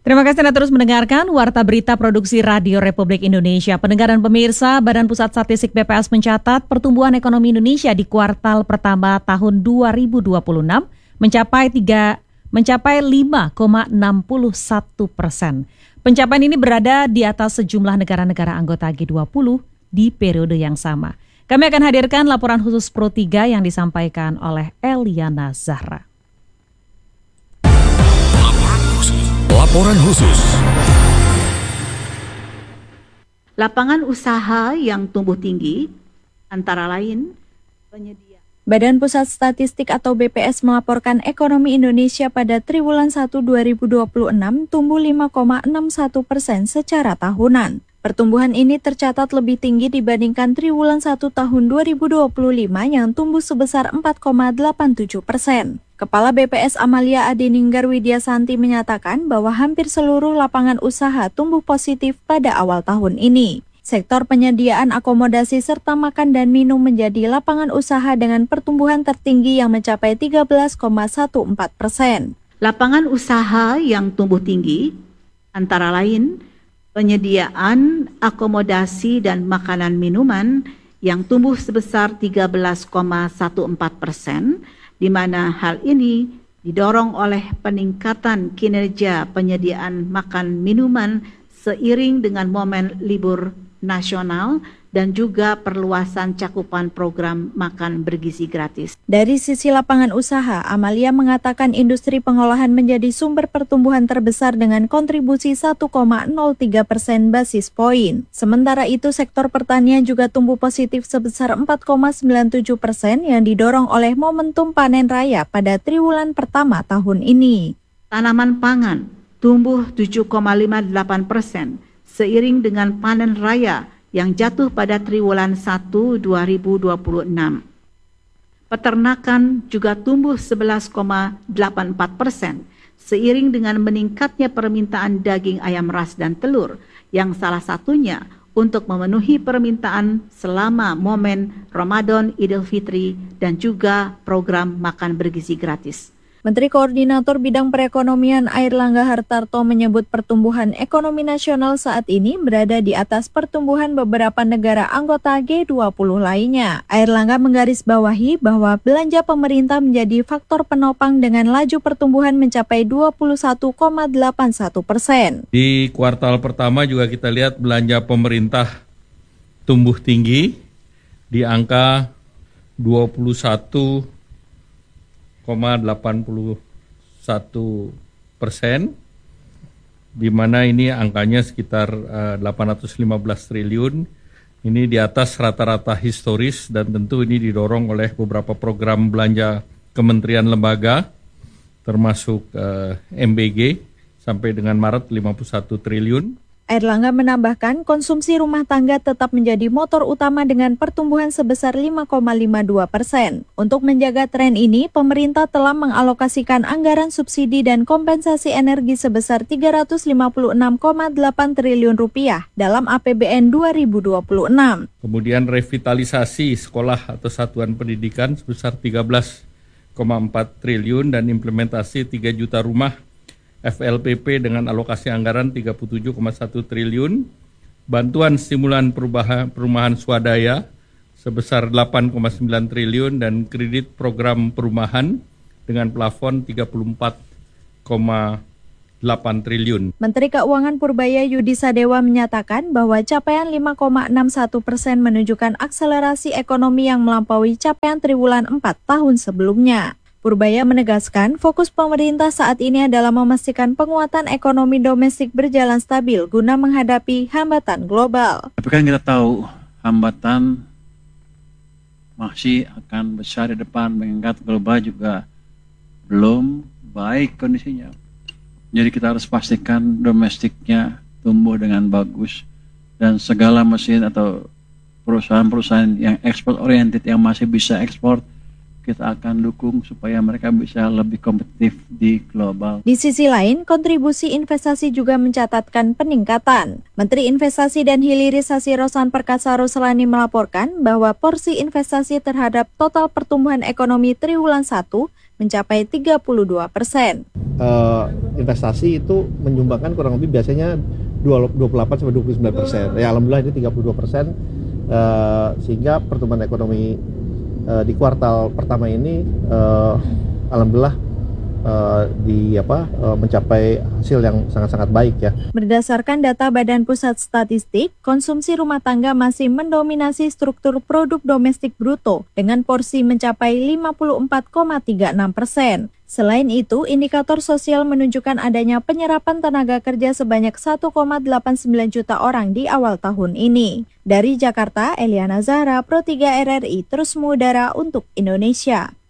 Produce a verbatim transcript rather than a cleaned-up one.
Terima kasih Anda terus mendengarkan Warta Berita Produksi Radio Republik Indonesia. Pendengar dan pemirsa, Badan Pusat Statistik B P S mencatat pertumbuhan ekonomi Indonesia di kuartal pertama tahun dua ribu dua puluh enam mencapai tiga mencapai lima koma enam satu persen. Pencapaian ini berada di atas sejumlah negara-negara anggota G dua puluh di periode yang sama. Kami akan hadirkan laporan khusus Pro tiga yang disampaikan oleh Eliana Zahra. Laporan khusus. Lapangan usaha yang tumbuh tinggi antara lain penyedia. Badan Pusat Statistik atau B P S melaporkan ekonomi Indonesia pada triwulan satu dua ribu dua puluh enam tumbuh lima koma enam satu persen secara tahunan. Pertumbuhan ini tercatat lebih tinggi dibandingkan triwulan satu tahun dua ribu dua puluh lima yang tumbuh sebesar empat koma delapan tujuh persen. Kepala B P S Amalia Adeninggar Widyasanti menyatakan bahwa hampir seluruh lapangan usaha tumbuh positif pada awal tahun ini. Sektor penyediaan akomodasi serta makan dan minum menjadi lapangan usaha dengan pertumbuhan tertinggi yang mencapai tiga belas koma empat belas persen. Lapangan usaha yang tumbuh tinggi antara lain penyediaan akomodasi dan makanan minuman yang tumbuh sebesar tiga belas koma empat belas persen, di mana hal ini didorong oleh peningkatan kinerja penyediaan makan minuman seiring dengan momen libur nasional dan juga perluasan cakupan program makan bergizi gratis. Dari sisi lapangan usaha, Amalia mengatakan industri pengolahan menjadi sumber pertumbuhan terbesar dengan kontribusi satu koma nol tiga persen basis poin. Sementara itu, sektor pertanian juga tumbuh positif sebesar empat koma sembilan tujuh persen yang didorong oleh momentum panen raya pada triwulan pertama tahun ini. Tanaman pangan tumbuh tujuh koma lima delapan persen seiring dengan panen raya yang jatuh pada triwulan satu dua ribu dua puluh enam. Peternakan juga tumbuh sebelas koma delapan empat persen seiring dengan meningkatnya permintaan daging ayam ras dan telur yang salah satunya untuk memenuhi permintaan selama momen Ramadan, Idul Fitri dan juga program makan bergizi gratis. Menteri Koordinator Bidang Perekonomian Airlangga Hartarto menyebut pertumbuhan ekonomi nasional saat ini berada di atas pertumbuhan beberapa negara anggota G dua puluh lainnya. Airlangga menggarisbawahi bahwa belanja pemerintah menjadi faktor penopang dengan laju pertumbuhan mencapai dua puluh satu koma delapan satu persen. Di kuartal pertama juga kita lihat belanja pemerintah tumbuh tinggi di angka dua puluh satu koma delapan puluh satu persen, di mana ini angkanya sekitar uh, delapan ratus lima belas triliun. Ini di atas rata-rata historis dan tentu ini didorong oleh beberapa program belanja kementerian lembaga, termasuk uh, M B G sampai dengan Maret lima puluh satu triliun. Airlangga menambahkan konsumsi rumah tangga tetap menjadi motor utama dengan pertumbuhan sebesar lima koma lima dua persen. Untuk menjaga tren ini, pemerintah telah mengalokasikan anggaran subsidi dan kompensasi energi sebesar tiga ratus lima puluh enam koma delapan triliun rupiah dalam A P B N dua ribu dua puluh enam. Kemudian revitalisasi sekolah atau satuan pendidikan sebesar tiga belas koma empat triliun dan implementasi tiga juta rumah F L P P dengan alokasi anggaran tiga puluh tujuh koma satu triliun, bantuan stimulan perubahan, perumahan swadaya sebesar delapan koma sembilan triliun dan kredit program perumahan dengan plafon tiga puluh empat koma delapan triliun. Menteri Keuangan Purbaya Yudi Sadewa menyatakan bahwa capaian lima koma enam satu persen menunjukkan akselerasi ekonomi yang melampaui capaian triwulan empat tahun sebelumnya. Purbaya menegaskan fokus pemerintah saat ini adalah memastikan penguatan ekonomi domestik berjalan stabil guna menghadapi hambatan global. Tapi kan kita tahu hambatan masih akan besar di depan, mengingat global juga belum baik kondisinya. Jadi kita harus pastikan domestiknya tumbuh dengan bagus dan segala mesin atau perusahaan-perusahaan yang ekspor oriented yang masih bisa ekspor kita akan dukung supaya mereka bisa lebih kompetitif di global. Di sisi lain, kontribusi investasi juga mencatatkan peningkatan. Menteri Investasi dan Hilirisasi Rosan Perkasa Roslani melaporkan bahwa porsi investasi terhadap total pertumbuhan ekonomi triwulan satu mencapai tiga puluh dua persen. Uh, investasi itu menyumbangkan kurang lebih biasanya dua puluh delapan sampai dua puluh sembilan persen. Ya alhamdulillah ini tiga puluh dua persen, uh, sehingga pertumbuhan ekonomi uh, di kuartal pertama ini uh, alhamdulillah Uh, di apa uh, mencapai hasil yang sangat-sangat baik ya. Berdasarkan data Badan Pusat Statistik, konsumsi rumah tangga masih mendominasi struktur produk domestik bruto dengan porsi mencapai lima puluh empat koma tiga enam persen. Selain itu, indikator sosial menunjukkan adanya penyerapan tenaga kerja sebanyak satu koma delapan sembilan juta orang di awal tahun ini. Dari Jakarta, Eliana Zahra, Pro tiga R R I, terus mengudara untuk Indonesia.